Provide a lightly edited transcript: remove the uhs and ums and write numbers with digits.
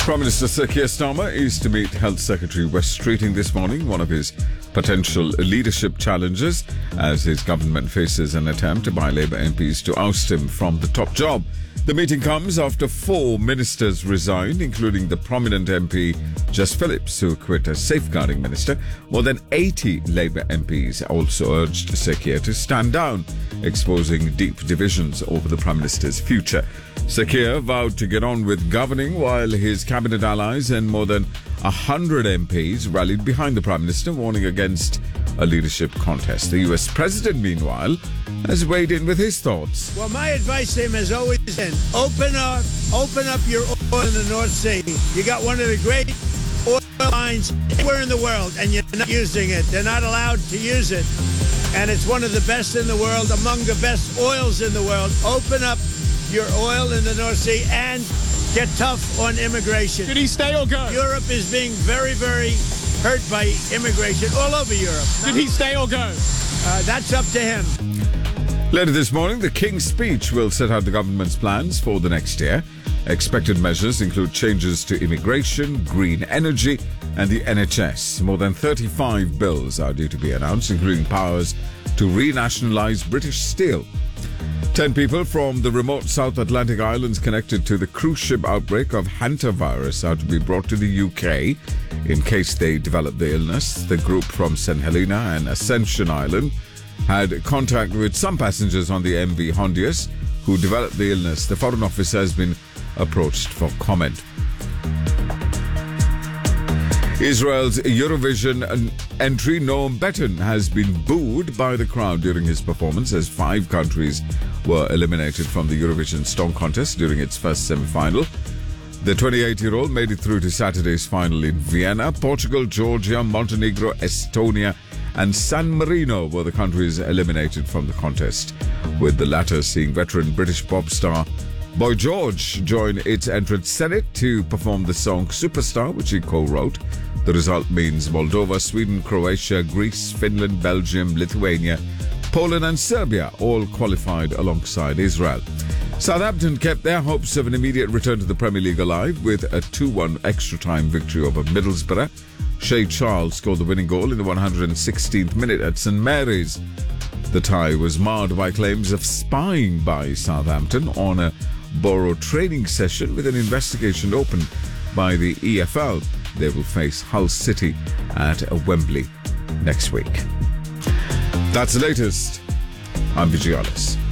Prime Minister Sir Keir Starmer is to meet Health Secretary Wes Streeting this morning, one of his potential leadership challenges, as his government faces an attempt by Labour MPs to oust him from the top job. The meeting comes after 4 ministers resigned, including the prominent MP Jess Phillips, who quit as safeguarding minister. More than 80 Labour MPs also urged Sir Keir to stand down, exposing deep divisions over the Prime Minister's future. Sir Keir vowed to get on with governing while his cabinet allies and more than 100 MPs rallied behind the Prime Minister, warning against a leadership contest. The US President, meanwhile, has weighed in with his thoughts. Well, my advice to him has always been, open up your oil in the North Sea. You got one of the great oil mines anywhere in the world, and you're not using it. They're not allowed to use it. And it's one of the best in the world, among the best oils in the world. Open up your oil in the North Sea and get tough on immigration. Did he stay or go? Europe is being very, very hurt by immigration all over Europe. Did he stay or go? That's up to him. Later this morning, the King's speech will set out the government's plans for the next year. Expected measures include changes to immigration, green energy, and the NHS. More than 35 bills are due to be announced, including powers to renationalise British Steel. 10 people from the remote South Atlantic islands connected to the cruise ship outbreak of hantavirus are to be brought to the UK in case they develop the illness. The group from St Helena and Ascension Island had contact with some passengers on the MV Hondius who developed the illness. The Foreign Office has been approached for comment. Israel's Eurovision entry Noam Betten has been booed by the crowd during his performance, as 5 countries were eliminated from the Eurovision Song Contest during its first semi-final. The 28-year-old made it through to Saturday's final in Vienna. Portugal, Georgia, Montenegro, Estonia and San Marino were the countries eliminated from the contest, with the latter seeing veteran British pop star Boy George join its entrant Senate to perform the song Superstar, which he co-wrote. The result means Moldova, Sweden, Croatia, Greece, Finland, Belgium, Lithuania, Poland and Serbia all qualified alongside Israel. Southampton kept their hopes of an immediate return to the Premier League alive with a 2-1 extra-time victory over Middlesbrough. Shay Charles scored the winning goal in the 116th minute at St Mary's. The tie was marred by claims of spying by Southampton on a Borough training session, with an investigation opened by the EFL. They will face Hull City at Wembley next week. That's the latest. I'm Vijay Alice.